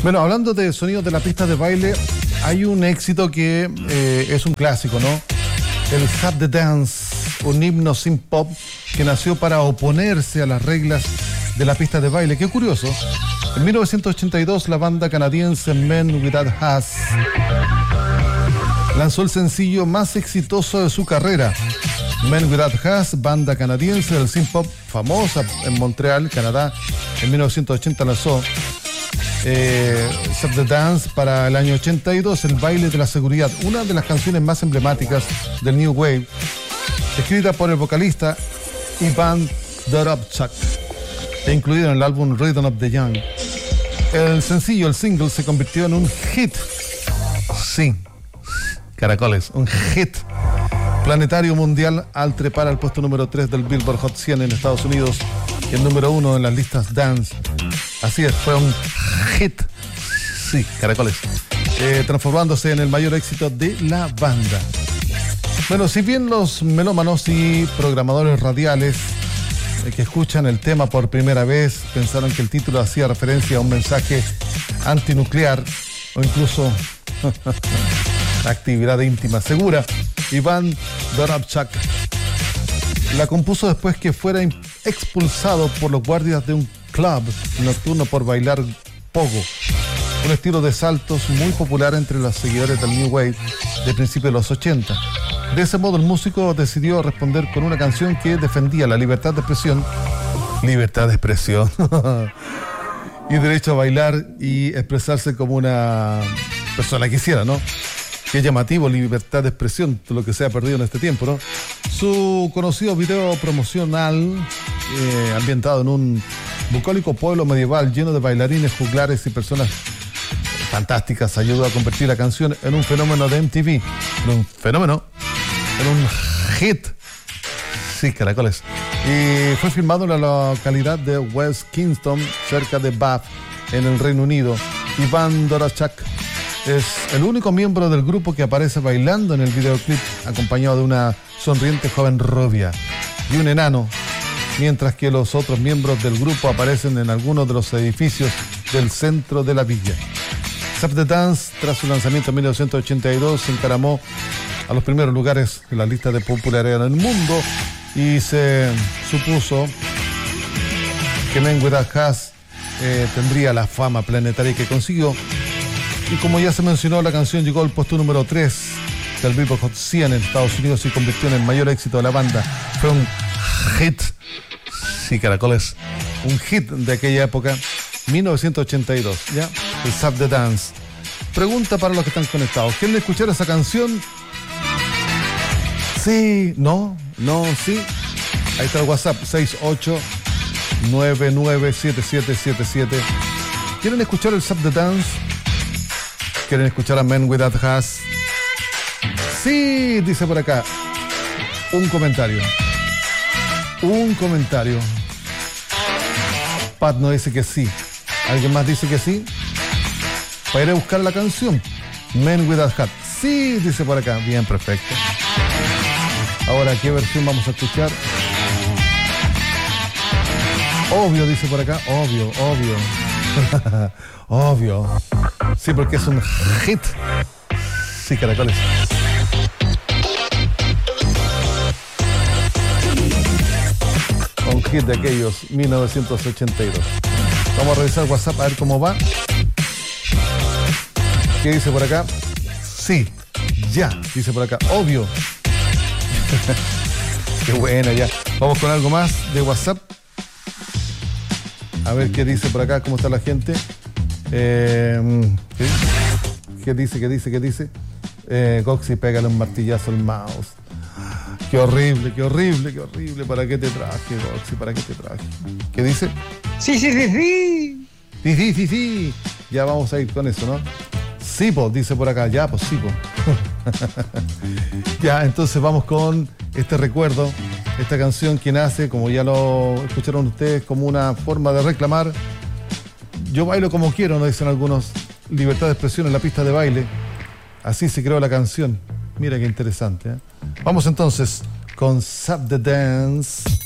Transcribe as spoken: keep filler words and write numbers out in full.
Bueno, hablando de sonidos de la pista de baile, hay un éxito que eh, es un clásico, ¿no? El Zap the Dance, un himno sin pop que nació para oponerse a las reglas de la pista de baile. Qué curioso. En mil novecientos ochenta y dos, la banda canadiense Men Without Hats lanzó el sencillo más exitoso de su carrera. Men Without Hats, banda canadiense del synth pop famosa en Montreal, Canadá, en mil novecientos ochenta lanzó eh, Zap the Dance. Para el año ochenta y dos, El baile de la seguridad, una de las canciones más emblemáticas del New Wave, escrita por el vocalista Ivan Dorobchak e incluida en el álbum Rhythm of the Young. El sencillo, el single, se convirtió en un hit. Sí, caracoles, un hit planetario mundial al trepar al puesto número tres del Billboard Hot cien en Estados Unidos y el número uno en las listas dance. Así es, fue un hit. Sí, caracoles. Eh, transformándose en el mayor éxito de la banda. Bueno, si bien los melómanos y programadores radiales eh, que escuchan el tema por primera vez pensaron que el título hacía referencia a un mensaje antinuclear o incluso actividad íntima segura, Iván Dorobchak la compuso después que fuera expulsado por los guardias de un club nocturno por bailar pogo, un estilo de saltos muy popular entre los seguidores del New Wave de principios de los ochenta. De ese modo, el músico decidió responder con una canción que defendía la libertad de expresión, libertad de expresión y derecho a bailar y expresarse como una persona quisiera, ¿no? Qué llamativo, libertad de expresión, lo que se ha perdido en este tiempo, ¿no? Su conocido video promocional, eh, ambientado en un bucólico pueblo medieval lleno de bailarines, juglares y personas fantásticas, ayudó a convertir la canción en un fenómeno de M T V, en un fenómeno, en un hit. Sí, caracoles. Y fue filmado en la localidad de West Kingston, cerca de Bath, en el Reino Unido. Iván Dorobchak es el único miembro del grupo que aparece bailando en el videoclip, acompañado de una sonriente joven rubia y un enano, mientras que los otros miembros del grupo aparecen en algunos de los edificios del centro de la villa. Zap the Dance, tras su lanzamiento en mil novecientos ochenta y dos, se encaramó a los primeros lugares en la lista de popularidad en el mundo y se supuso que Men Without Hats eh, tendría la fama planetaria que consiguió. Y como ya se mencionó, la canción llegó al puesto número tres del Billboard Hot cien en Estados Unidos y convirtió en el mayor éxito de la banda. Fue un hit. Sí, caracoles. Un hit de aquella época, mil novecientos ochenta y dos, ¿ya? El Zap the Dance. Pregunta para los que están conectados. ¿Quieren escuchar esa canción? Sí, no, no, sí. Ahí está el WhatsApp, seis ocho nueve nueve siete siete siete siete. ¿Quieren escuchar el Zap the Dance? ¿Quieren escuchar a Men Without Hats? Sí, dice por acá. Un comentario. Un comentario. Pat no dice que sí. ¿Alguien más dice que sí? Para ir a buscar la canción. Men Without Hats. Sí, dice por acá. Bien, perfecto. Ahora, ¿qué versión vamos a escuchar? Obvio, dice por acá. Obvio, obvio. Obvio. Sí, porque es un hit. Sí, caracoles. Un hit de aquellos mil novecientos ochenta y dos. Vamos a revisar WhatsApp a ver cómo va. ¿Qué dice por acá? Sí, ya, dice por acá. Obvio. Qué buena, ya. Vamos con algo más de WhatsApp. A ver qué dice por acá, cómo está la gente. Eh, ¿qué? ¿Qué dice? ¿Qué dice? ¿Qué dice? Eh, Goxy, pégale un martillazo al mouse. Qué horrible, qué horrible, qué horrible. ¿Para qué te traje, Goxy? ¿Para qué te traje? ¿Qué dice? Sí, sí, sí, sí. Sí, sí, sí, sí. Ya vamos a ir con eso, ¿no? Sí, pues, dice por acá. Ya, pues sí, pues. Ya, entonces vamos con este recuerdo, esta canción que nace, como ya lo escucharon ustedes, como una forma de reclamar. Yo bailo como quiero, nos dicen algunos. Libertad de expresión en la pista de baile. Así se creó la canción. Mira qué interesante, ¿eh? Vamos entonces con Zap the Dance.